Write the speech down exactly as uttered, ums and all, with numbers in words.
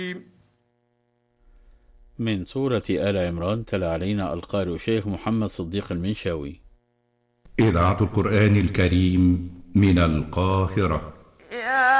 من سورة آل عمران تلا علينا القارئ شيخ محمد صديق المنشاوي. إذاعة القرآن الكريم من القاهرة.